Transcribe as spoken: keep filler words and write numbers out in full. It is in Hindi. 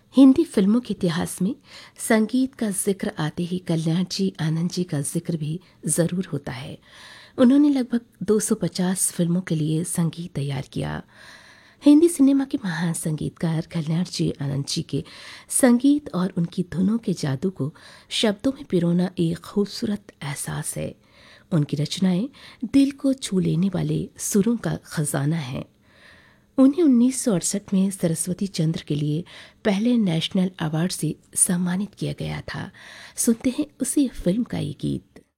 हिंदी फिल्मों के इतिहास में संगीत का जिक्र आते ही कल्याण जी आनंद जी का जिक्र भी ज़रूर होता है। उन्होंने लगभग दो सौ पचास फिल्मों के लिए संगीत तैयार किया। हिंदी सिनेमा के महान संगीतकार कल्याण जी आनंद जी के संगीत और उनकी धुनों के जादू को शब्दों में पिरोना एक खूबसूरत एहसास है। उनकी रचनाएं दिल को छू लेने वाले सुरों का खजाना हैं। उन्हें उन्नीस सौ अड़सठ में सरस्वती चंद्र के लिए पहले नेशनल अवार्ड से सम्मानित किया गया था। सुनते हैं उसी फिल्म का ये गीत।